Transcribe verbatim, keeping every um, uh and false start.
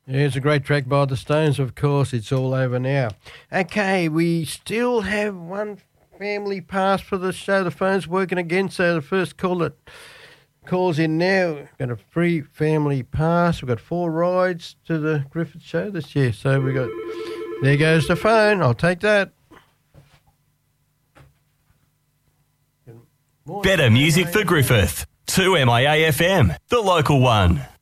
Yeah, it's a great track by the Stones, of course. It's all over now. Okay, we still have one family pass for the show. The phone's working again, so the first call that calls in now, we've got a free family pass. We've got four rides to the Griffith show this year. So we got, there goes the phone. I'll take that. Better music for Griffith. two M I A F M, the local one.